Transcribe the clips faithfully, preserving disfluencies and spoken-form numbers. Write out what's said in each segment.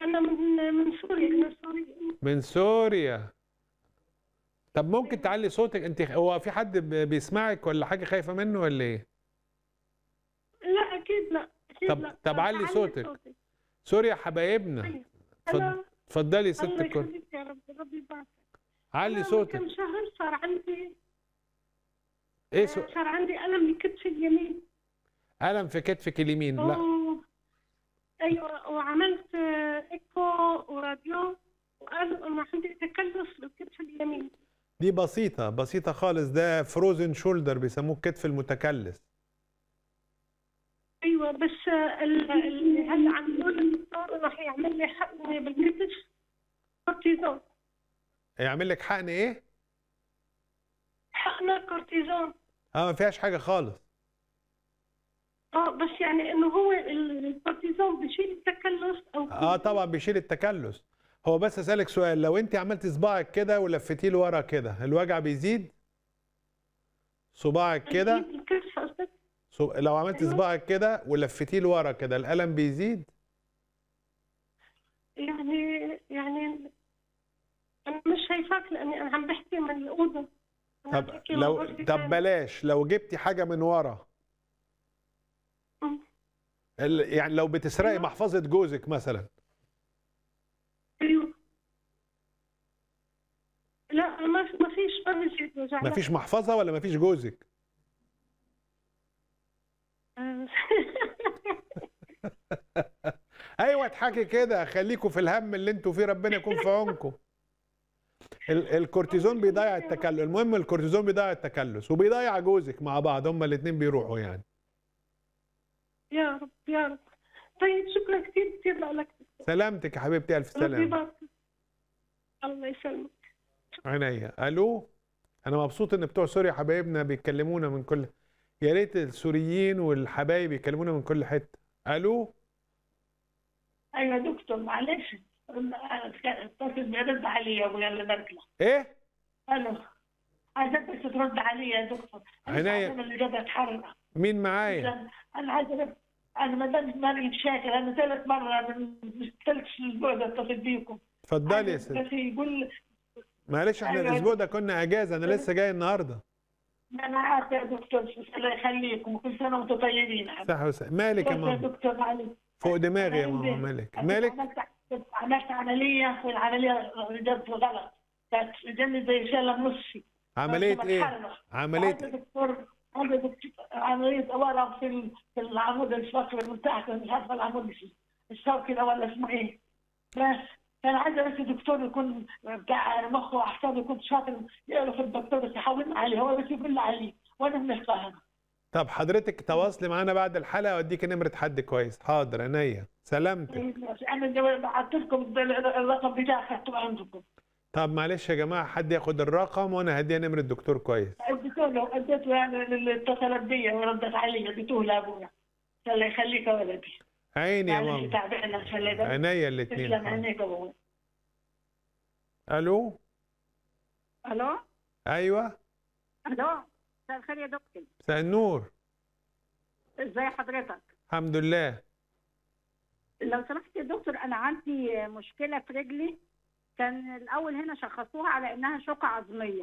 انا من من سوريا من سوريا من سوريا. طب ممكن تعلي صوتك انت؟ هو في حد بيسمعك ولا حاجه خايفه منه ولا ايه؟ لا اكيد لا اكيد طب لا. طب علي صوتك. سوريا حبايبنا. انا اتفضلي يا ست الله الكل. يخليك يا رب، ربي يبارك. علي انا من صوتك. كم شهر صار عندي ايه سو... صار عندي الم بكتفي اليمين. الم في كتفك اليمين؟ لا. و... ايوه، وعملت ايكو وراديو وقالوا انه عندي تكلس بالكتف اليمين. دي بسيطه بسيطه خالص، ده فروزن شولدر بيسموه الكتف المتكلس. ايوه بس اللي هلا عم يقول الدكتور راح يعمل لي حقن بالكتف كورتيزون. يعمل لك حقن ايه؟ حقن كورتيزون. اه ما فيهاش حاجه خالص. اه بس يعني انه هو الكورتيزون بيشيل التكلس او اه طبعا بيشيل التكلس. هو بس اسالك سؤال، لو انت عملت صباعك كده ولفتيه لورا كده الوجع بيزيد؟ صباعك كده الكتف قصدك؟ صب... لو عملت أيوة. صباعك كده ولفتيه لورا كده الالم بيزيد؟ يعني يعني انا مش شايفاك لاني انا عم بحكي من الاوضه. طب لو طب بلاش، لو جبتي حاجه من ورا ال... يعني لو بتسرقي أيوة. محفظه جوزك مثلا. ايوه لا ما ما فيش ما بيزيد وجع. ما فيش محفظه ولا ما فيش جوزك؟ ايوه اضحكي كده، خليكوا في الهم اللي انتوا فيه، ربنا يكون في عونكم. الكورتيزون بيضيع التكلس، المهم الكورتيزون بيضيع التكلس وبيضيع جوزك، مع بعض هما الاثنين بيروحوا يعني. يا رب يا رب. طيب شكرا كثير كثير لك. سلامتك يا حبيبتي، الف سلامه. الله يسلمك. عينيا. الو، انا مبسوط ان بتوع سوريا حبايبنا بيكلمونا من كل، يا ريت السوريين والحبايب يكلمونا من كل حته. الو. ايوه دكتور معلش اتصل بيرد علي ابويا اللي بركله. ايه؟ الو، عايزك بس ترد علي يا دكتور. عينيا. انا اللي جاي اتحرك. مين معايا؟ انا عايزه، انا ما دام ماني شاكر، انا ثالث مره من ثالث اسبوع بتصل بيكم. اتفضلي يا ست. بس يقول معلش احنا أيوة. الاسبوع ده كنا اجازه، انا لسه جاي النهارده. انا عارفه يا دكتور، الله يخليكم وكل سنه وانتم طيبين. صح وسلام. مالك يا ماما؟ يا دكتور معلش فوق دماغي يا ماما. مالك؟ مالك؟ عملت عملت عمليه والعمليه جت غلط، كانت جنبي زي شلل نصفي. عمليه ايه؟ عمليه عمليه دكتور عمليه ورم في في العمود الفقري من تحت، مش عارفه العمود الشوكي ده ولا اسمه ايه. بس كان عايزه بس الدكتور يكون بتاع مخه واحسن، يكون شاطر يعرف الدكتور بس يحاولنا عليه، هو بس يقول لي عليه وانا مش فاهمه. طب حضرتك تواصلي معانا بعد الحلقه واديكي نمره حد كويس. حاضر عينيا. سلامتك. انا بعت لكم الرقم بتاعي خدته عندكم. طب معلش يا جماعه، حد ياخد الرقم وانا هديها نمره دكتور كويس. اديته له اديته يعني اللي اتصلت بيا وردت علي، اديته لابويا. الله يخليك يا ولدي. عيني يا ماما. تعبانه خلي عينيا الاثنين. تسلم عينيك يا ابويا. الو. الو. ايوه. الو، مساء الخير يا دكتور. مساء النور. ازي حضرتك؟ الحمد لله. لو سمحت يا دكتور، انا عندي مشكله في رجلي. كان الاول هنا شخصوها على انها شوكه عظميه،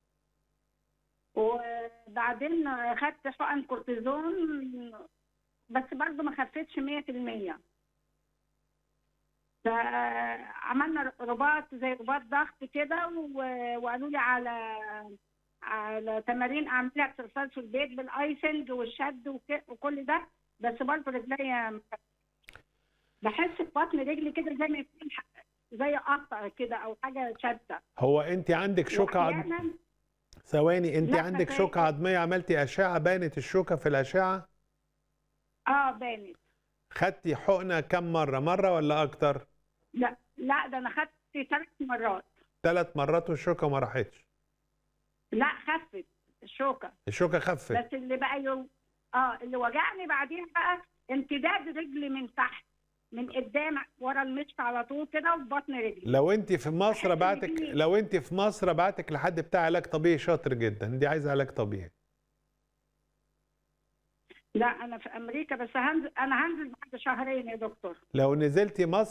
وبعدين خدت حقن كورتيزون بس برضه ما خفتش مية في المية. فعملنا رباط زي رباط ضغط كده، وقالوا لي على على تمارين اعملها اكسرسايز في البيت بالايسنج والشد وكل ده، بس برضه رجليا بحس في بطن رجلي كده زي ما يكون زي قطع كده او حاجه شاده. هو انت عندك شوكه عظميه؟ ثواني، انت عندك شوكه عظميه، عملتي اشعه بانت الشوكه في الاشعه؟ اه بانت. خدتي حقنه كم مره؟ مره ولا اكتر؟ لا لا، ده انا خدت ثلاث مرات. ثلاث مرات والشوكه ما راحتش؟ لا خفت الشوكه. الشوكه خفت. بس اللي بقى يوم اه اللي وجعني بعدين بقى امتداد رجلي من تحت، من قدام ورا المشط على طول كده وفي بطن رجلي. لو انت في مصر ابعتك، لو انت في مصر ابعتك لحد بتاع علاج طبيعي شاطر جدا، دي عايزه علاج طبيعي. لا انا في امريكا، بس هنزل، انا هنزل بعد شهرين يا دكتور. لو نزلتي مصر